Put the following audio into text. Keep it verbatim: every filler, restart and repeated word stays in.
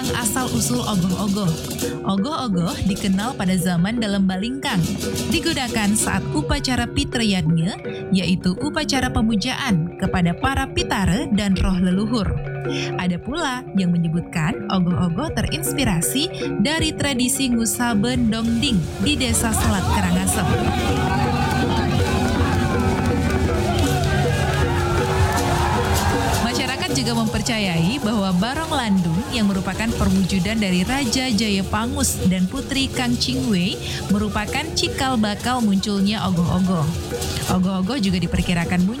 tentang asal-usul ogoh-ogoh. Ogoh-ogoh dikenal pada zaman dalam Balingkang, digunakan saat upacara Pitrayadnya, yaitu upacara pemujaan kepada para pitara dan roh leluhur. Ada pula yang menyebutkan ogoh-ogoh terinspirasi dari tradisi ngusaben dongding di desa Selat Karangasem. Masyarakat juga mempercayai bahwa Barong Landung yang merupakan perwujudan dari Raja Jayapangus dan Putri Kang Chingwei merupakan cikal bakal munculnya ogoh-ogoh. Ogoh-ogoh juga diperkirakan muncul